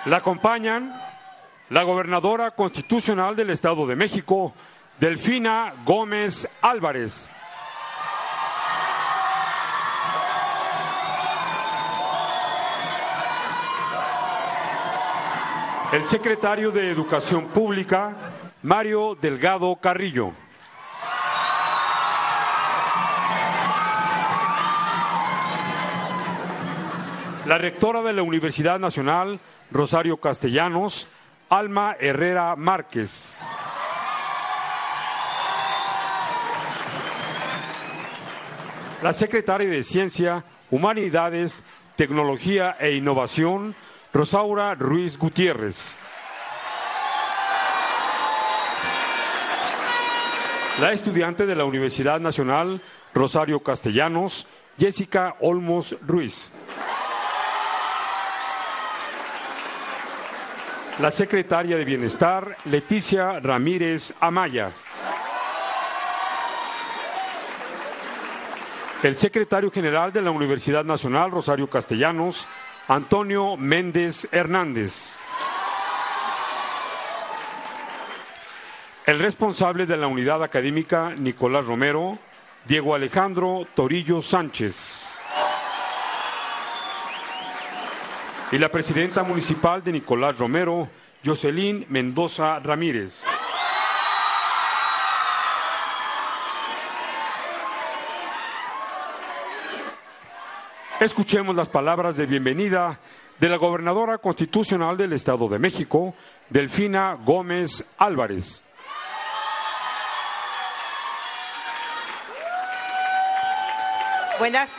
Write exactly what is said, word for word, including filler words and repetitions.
La acompañan la gobernadora constitucional del Estado de México, Delfina Gómez Álvarez. El secretario de Educación Pública, Mario Delgado Carrillo. La rectora de la Universidad Nacional, Rosario Castellanos, Alma Herrera Márquez. La secretaria de Ciencia, Humanidades, Tecnología e Innovación, Rosaura Ruiz Gutiérrez. La estudiante de la Universidad Nacional, Rosario Castellanos, Jessica Olmos Ruiz. La secretaria de Bienestar, Leticia Ramírez Amaya. El secretario general de la Universidad Nacional, Rosario Castellanos, Antonio Méndez Hernández. El responsable de la unidad académica, Nicolás Romero, Diego Alejandro Torillo Sánchez. Y la presidenta municipal de Nicolás Romero, Jocelyn Mendoza Ramírez. Escuchemos las palabras de bienvenida de la gobernadora constitucional del Estado de México, Delfina Gómez Álvarez. Buenas